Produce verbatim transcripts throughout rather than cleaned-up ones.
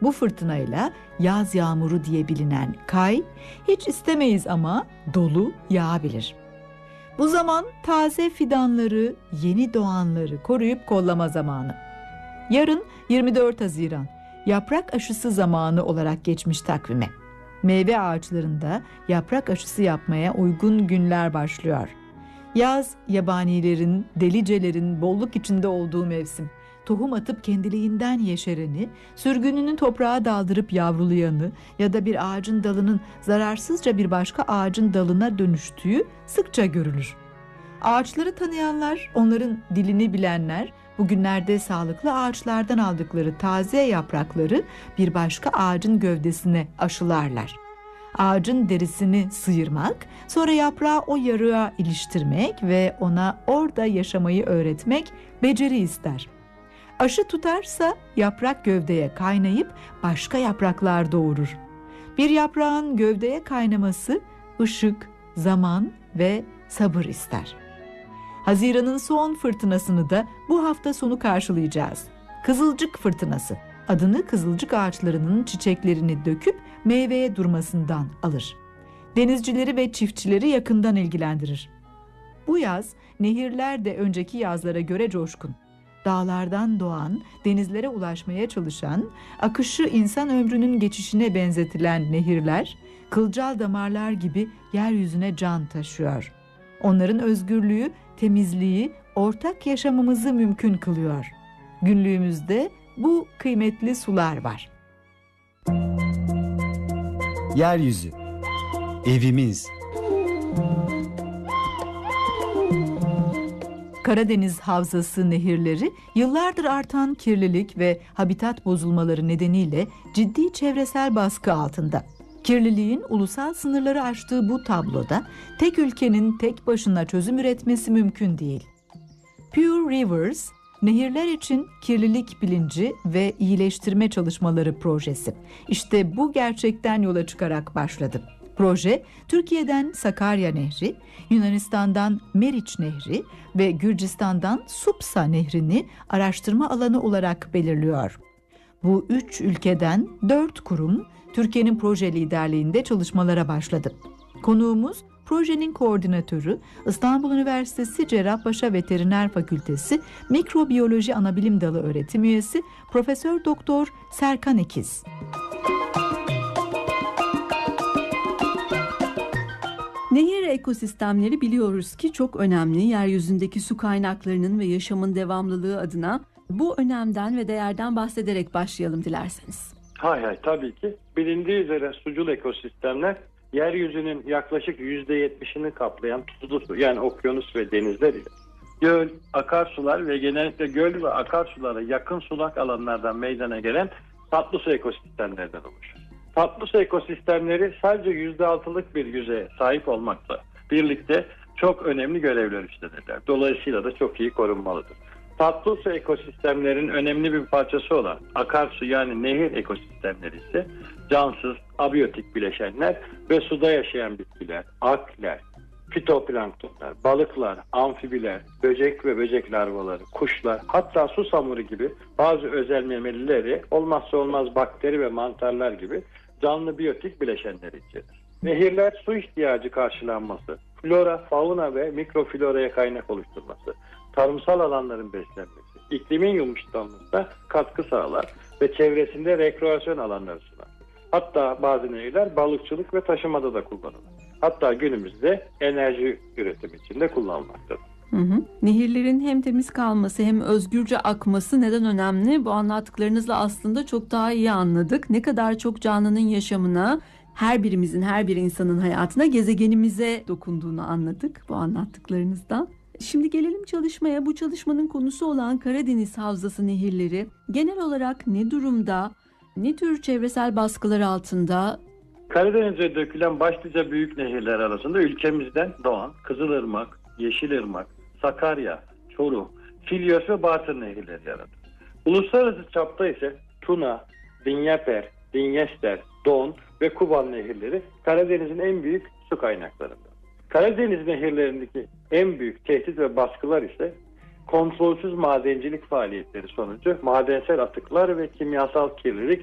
Bu fırtınayla yaz yağmuru diye bilinen kay, hiç istemeyiz ama dolu yağabilir. Bu zaman taze fidanları, yeni doğanları koruyup kollama zamanı. Yarın yirmi dört Haziran, yaprak aşısı zamanı olarak geçmiş takvime. Meyve ağaçlarında yaprak aşısı yapmaya uygun günler başlıyor. Yaz, yabanilerin, delicelerin bolluk içinde olduğu mevsim. Tohum atıp kendiliğinden yeşereni, sürgününü toprağa daldırıp yavrulayanı ya da bir ağacın dalının zararsızca bir başka ağacın dalına dönüştüğü sıkça görülür. Ağaçları tanıyanlar, onların dilini bilenler, bugünlerde sağlıklı ağaçlardan aldıkları taze yaprakları bir başka ağacın gövdesine aşılarlar. Ağacın derisini sıyırmak, sonra yaprağı o yarığa iliştirmek ve ona orada yaşamayı öğretmek beceri ister. Aşı tutarsa yaprak gövdeye kaynayıp başka yapraklar doğurur. Bir yaprağın gövdeye kaynaması ışık, zaman ve sabır ister. Haziran'ın son fırtınasını da bu hafta sonu karşılayacağız. Kızılcık fırtınası. Adını kızılcık ağaçlarının çiçeklerini döküp meyveye durmasından alır. Denizcileri ve çiftçileri yakından ilgilendirir. Bu yaz nehirler de önceki yazlara göre coşkun. Dağlardan doğan, denizlere ulaşmaya çalışan, akışı insan ömrünün geçişine benzetilen nehirler, kılcal damarlar gibi yeryüzüne can taşıyor. Onların özgürlüğü, temizliği, ortak yaşamımızı mümkün kılıyor. Günlüğümüzde bu kıymetli sular var. Yeryüzü, evimiz. Karadeniz Havzası nehirleri yıllardır artan kirlilik ve habitat bozulmaları nedeniyle ciddi çevresel baskı altında. Kirliliğin ulusal sınırları aştığı bu tabloda tek ülkenin tek başına çözüm üretmesi mümkün değil. Pure Rivers, Nehirler için Kirlilik Bilinci ve İyileştirme Çalışmaları projesi. İşte bu gerçekten yola çıkarak başladı. Proje, Türkiye'den Sakarya Nehri, Yunanistan'dan Meriç Nehri ve Gürcistan'dan Supsa Nehri'ni araştırma alanı olarak belirliyor. Bu üç ülkeden dört kurum Türkiye'nin proje liderliğinde çalışmalara başladı. Konuğumuz, projenin koordinatörü, İstanbul Üniversitesi Cerrahpaşa Veteriner Fakültesi Mikrobiyoloji Anabilim Dalı öğretim üyesi Profesör Doktor Serkan Ekiz. Nehir ekosistemleri biliyoruz ki çok önemli. Yeryüzündeki su kaynaklarının ve yaşamın devamlılığı adına bu önemden ve değerden bahsederek başlayalım dilerseniz. Hay hay, tabii ki. Bilindiği üzere sucul ekosistemler yeryüzünün yaklaşık yüzde yetmişini kaplayan tuzlu su, yani okyanus ve denizler ile göl, akarsular ve genellikle göl ve akarsulara yakın sulak alanlardan meydana gelen tatlı su ekosistemlerden oluşur. Tatlı su ekosistemleri sadece yüzde altılık bir yüzeye sahip olmakla birlikte çok önemli görevler üstlenirler. Dolayısıyla da çok iyi korunmalıdır. Tatlı su ekosistemlerin önemli bir parçası olan akarsu, yani nehir ekosistemleri ise cansız, abiyotik bileşenler ve suda yaşayan bitkiler, algler, fitoplanktonlar, balıklar, amfibiler, böcek ve böcek larvaları, kuşlar, hatta susamuru gibi bazı özel memelileri, olmazsa olmaz bakteri ve mantarlar gibi canlı biyotik bileşenleri içerir. Nehirler su ihtiyacı karşılanması, flora, fauna ve mikrofloraya kaynak oluşturması, tarımsal alanların beslenmesi, iklimin yumuşatılmasına katkı sağlar ve çevresinde rekreasyon alanları sunar. Hatta bazı nehirler balıkçılık ve taşımada da kullanılır. Hatta günümüzde enerji üretimi için de kullanılmaktadır. Hı hı. Nehirlerin hem temiz kalması hem özgürce akması neden önemli? Bu anlattıklarınızla aslında çok daha iyi anladık. Ne kadar çok canlının yaşamına, her birimizin, her bir insanın hayatına, gezegenimize dokunduğunu anladık bu anlattıklarınızdan. Şimdi gelelim çalışmaya. Bu çalışmanın konusu olan Karadeniz Havzası nehirleri genel olarak ne durumda, ne tür çevresel baskılar altında? Karadeniz'e dökülen başlıca büyük nehirler arasında ülkemizden doğan Kızılırmak, Yeşilırmak, Sakarya, Çoruh, Filyos ve Bartın nehirleri yer alır. Uluslararası çapta ise Tuna, Dinyeper, Dinyester, Don ve Kuban nehirleri Karadeniz'in en büyük su kaynaklarında. Karadeniz nehirlerindeki en büyük tehdit ve baskılar ise kontrolsüz madencilik faaliyetleri sonucu madensel atıklar ve kimyasal kirlilik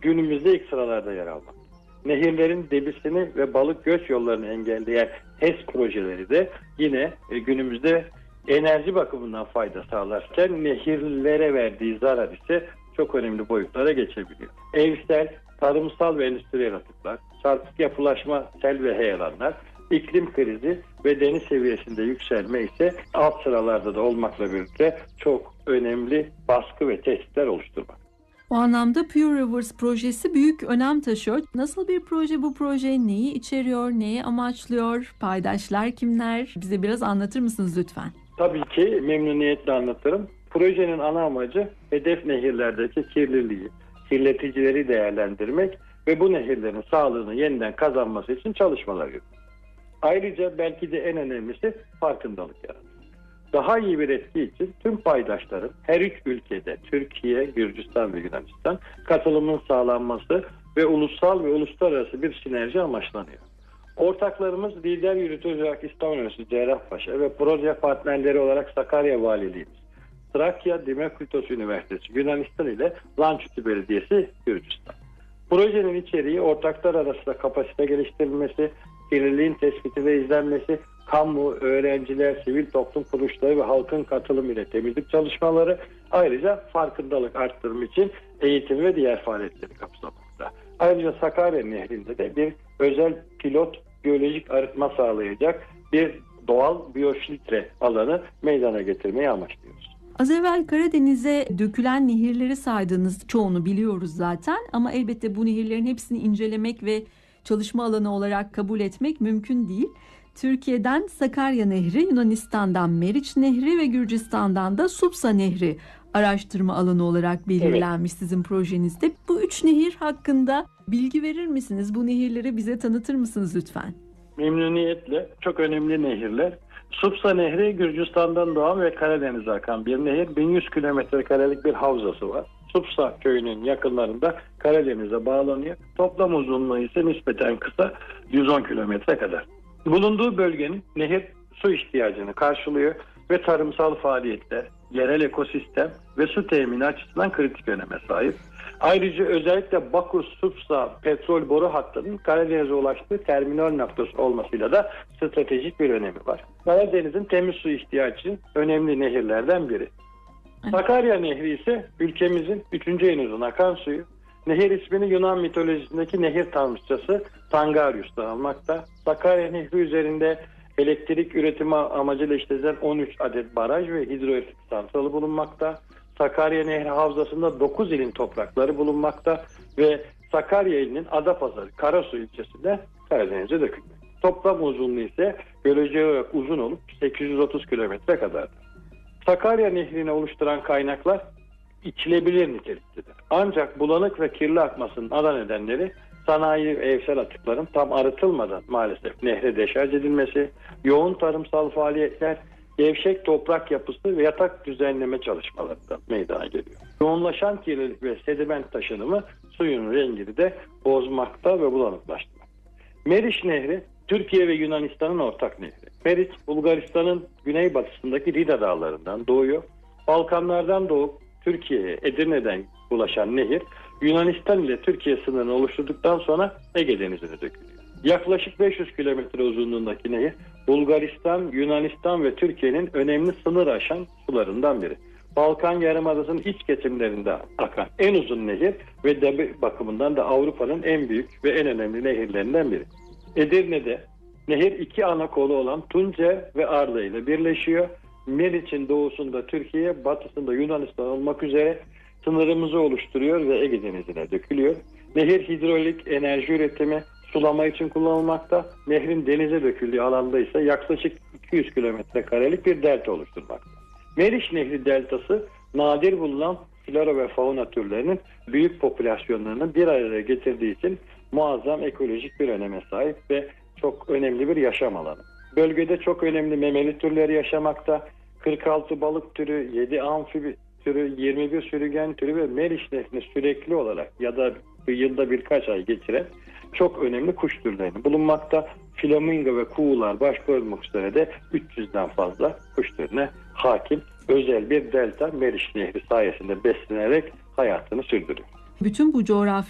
günümüzde ilk sıralarda yer almakta. Nehirlerin debisini ve balık göç yollarını engelleyen HES projeleri de yine e, günümüzde enerji bakımından fayda sağlarken nehirlere verdiği zarar ise çok önemli boyutlara geçebiliyor. Evsel, tarımsal ve endüstriyel atıklar, çarpık yapılaşma, sel ve heyelanlar, iklim krizi ve deniz seviyesinde yükselme ise alt sıralarda da olmakla birlikte çok önemli baskı ve tehditler oluşturmak. O anlamda Pure Rivers projesi büyük önem taşıyor. Nasıl bir proje bu proje? Neyi içeriyor? Neyi amaçlıyor? Paydaşlar kimler? Bize biraz anlatır mısınız lütfen? Tabii ki memnuniyetle anlatırım. Projenin ana amacı hedef nehirlerdeki kirliliği, kirleticileri değerlendirmek ve bu nehirlerin sağlığını yeniden kazanması için çalışmalar yürütmek. Ayrıca belki de en önemlisi farkındalık yaratmak. Daha iyi bir etki için tüm paydaşların her üç ülkede Türkiye, Gürcistan ve Yunanistan katılımın sağlanması ve ulusal ve uluslararası bir sinerji amaçlanıyor. Ortaklarımız lider yürütücü olarak İstanbul Üniversitesi Cerrahpaşa ve proje partnerleri olarak Sakarya Valiliğimiz, Trakya Demokritos Üniversitesi Yunanistan ile Lançuti Belediyesi Gürcistan. Projenin içeriği ortaklar arasında kapasite geliştirilmesi, kirliliğin tespiti ve izlenmesi, kamu, öğrenciler, sivil toplum kuruluşları ve halkın katılımı ile temizlik çalışmaları, ayrıca farkındalık arttırma için eğitim ve diğer faaliyetleri kapsamakta. Ayrıca Sakarya Nehri'nde de bir özel pilot biyolojik arıtma sağlayacak bir doğal biyofiltre alanı meydana getirmeyi amaçlıyoruz. Az evvel Karadeniz'e dökülen nehirleri saydığınız çoğunu biliyoruz zaten ama elbette bu nehirlerin hepsini incelemek ve çalışma alanı olarak kabul etmek mümkün değil. Türkiye'den Sakarya Nehri, Yunanistan'dan Meriç Nehri ve Gürcistan'dan da Supsa Nehri araştırma alanı olarak belirlenmiş, evet, sizin projenizde. Bu üç nehir hakkında bilgi verir misiniz? Bu nehirleri bize tanıtır mısınız lütfen? Memnuniyetle. Çok önemli nehirler. Supsa Nehri Gürcistan'dan doğan ve Karadeniz'e akan bir nehir. bin yüz kilometre karelik bir havzası var. Supsa köyünün yakınlarında Karadeniz'e bağlanıyor. Toplam uzunluğu ise nispeten kısa, yüz on kilometre kadar. Bulunduğu bölgenin nehir su ihtiyacını karşılıyor ve tarımsal faaliyetler, yerel ekosistem ve su temini açısından kritik öneme sahip. Ayrıca özellikle Baku-Supsa petrol boru hattının Karadeniz'e ulaştığı terminal noktası olmasıyla da stratejik bir önemi var. Karadeniz'in temiz su ihtiyacı için önemli nehirlerden biri. Sakarya Nehri ise ülkemizin üçüncü en uzun akan suyu. Nehir ismini Yunan mitolojisindeki nehir tanrıçası Tangarius'tan almakta. Sakarya Nehri üzerinde elektrik üretimi amacıyla işletilen on üç adet baraj ve hidroelektrik santralı bulunmakta. Sakarya Nehri havzasında dokuz ilin toprakları bulunmakta ve Sakarya ilinin Adapazarı, Karasu ilçesinde Karadeniz'e dökülmekte. Toplam uzunluğu ise biyolojik olarak uzun olup sekiz yüz otuz kilometre kadardır. Sakarya Nehri'ni oluşturan kaynaklar içilebilir niteliktedir. Ancak bulanık ve kirli akmasının ana nedenleri sanayi ve evsel atıkların tam arıtılmadan maalesef nehre deşarj edilmesi, yoğun tarımsal faaliyetler, gevşek toprak yapısı ve yatak düzenleme çalışmalarında meydana geliyor. Yoğunlaşan kirlilik ve sediment taşınımı suyun rengini de bozmakta ve bulanıklaştırmakta. Meriç Nehri Türkiye ve Yunanistan'ın ortak nehri. Meriç, Bulgaristan'ın güneybatısındaki Rida Dağları'ndan doğuyor. Balkanlardan doğup Türkiye'ye Edirne'den ulaşan nehir, Yunanistan ile Türkiye sınırını oluşturduktan sonra Ege Denizi'ne dökülüyor. Yaklaşık beş yüz kilometre uzunluğundaki nehir, Bulgaristan, Yunanistan ve Türkiye'nin önemli sınır aşan sularından biri. Balkan Yarımadası'nın iç kesimlerinde akan en uzun nehir ve debi bakımından da Avrupa'nın en büyük ve en önemli nehirlerinden biri. Edirne'de nehir iki ana kolu olan Tunca ve Arda ile birleşiyor. Meriç'in doğusunda Türkiye, batısında Yunanistan olmak üzere sınırımızı oluşturuyor ve Ege Denizi'ne dökülüyor. Nehir hidrolik enerji üretimi, sulama için kullanılmakta. Nehrin denize döküldüğü alanda ise yaklaşık iki yüz kilometre karelik bir delta oluşturmakta. Meriç Nehri deltası nadir bulunan flora ve fauna türlerinin büyük popülasyonlarını bir araya getirdiği için muazzam ekolojik bir öneme sahip ve çok önemli bir yaşam alanı. Bölgede çok önemli memeli türleri yaşamakta. kırk altı balık türü, yedi amfibi türü, yirmi bir sürüngen türü ve Meriç Nehri'ni sürekli olarak ya da yılda birkaç ay geçiren çok önemli kuş türleri bulunmakta. Flamingo ve kuğular başta olmak üzere de üç yüzden fazla kuş türüne hakim özel bir delta Meriç Nehri sayesinde beslenerek hayatını sürdürüyor. Bütün bu coğrafya